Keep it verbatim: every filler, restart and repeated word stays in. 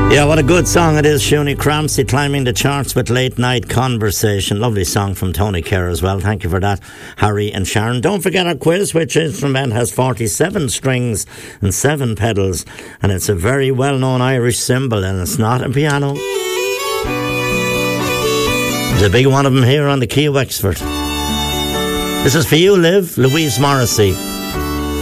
Yeah, what a good song it is, Shuni Cramsey, climbing the charts with Late Night Conversation. Lovely song from Tony Kerr as well. Thank you for that, Harry and Sharon. Don't forget our quiz. Which instrument has forty-seven strings and seven pedals? And it's a very well-known Irish cymbal, and it's not a piano. There's a big one of them here on the Key of Wexford. This is for you, Liv, Louise Morrissey.